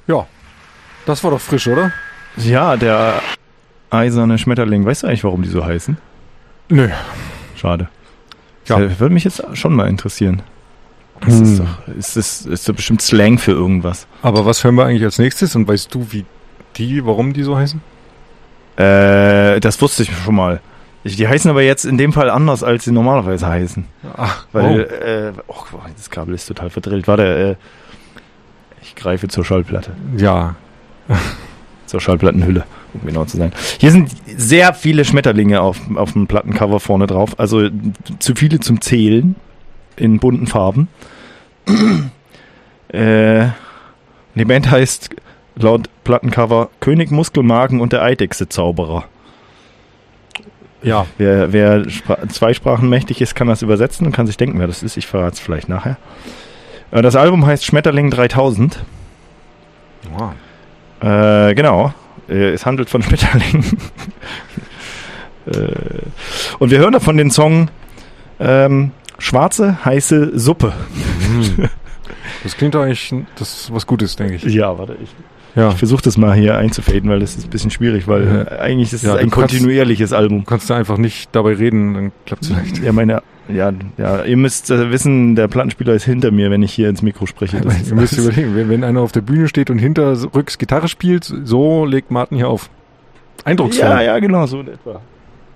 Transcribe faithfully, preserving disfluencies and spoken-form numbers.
Ja, das war doch frisch, oder? Ja, der eiserne Schmetterling. Weißt du eigentlich, warum die so heißen? Nö. Schade. Ja. Das würde mich jetzt schon mal interessieren. Das Hm. ist doch, ist das, ist doch bestimmt Slang für irgendwas. Aber was hören wir eigentlich als nächstes? Und weißt du, wie die, warum die so heißen? Äh, das wusste ich schon mal. Die heißen aber jetzt in dem Fall anders, als sie normalerweise heißen. Ach, Weil, äh, oh, das Kabel ist total verdrillt. Warte, äh, ich greife zur Schallplatte. Ja. Zur Schallplattenhülle, um genau zu sein. Hier sind sehr viele Schmetterlinge auf, auf dem Plattencover vorne drauf. Also zu viele zum Zählen in bunten Farben. äh, die Band heißt laut Plattencover König Muskelmagen und der Eidechse-Zauberer. Ja. Wer, wer spra- zweisprachenmächtig ist, kann das übersetzen und kann sich denken, wer das ist. Ich verrate es vielleicht nachher. Äh, Das Album heißt Schmetterling dreitausend. Wow. Äh, genau. Äh, es handelt von Schmetterlingen. äh, und wir hören davon den Song ähm, Schwarze, heiße Suppe. Hm. Das klingt doch eigentlich, das ist was Gutes, denke ich. Ja, warte, ich, Ja. ich versuche das mal hier einzufaden, weil das ist ein bisschen schwierig, weil Ja. äh, eigentlich ist es Ja, du ein kannst- kontinuierliches Album. Du kannst da einfach nicht dabei reden, dann klappt es vielleicht. Ja, meine, ja, ja, ihr müsst äh, wissen, der Plattenspieler ist hinter mir, wenn ich hier ins Mikro spreche. Das ist Ihr müsst alles- überlegen, wenn, wenn einer auf der Bühne steht und hinterrücks Gitarre spielt, so legt Martin hier auf. Eindrucksvoll. Ja, ja, genau, so in etwa.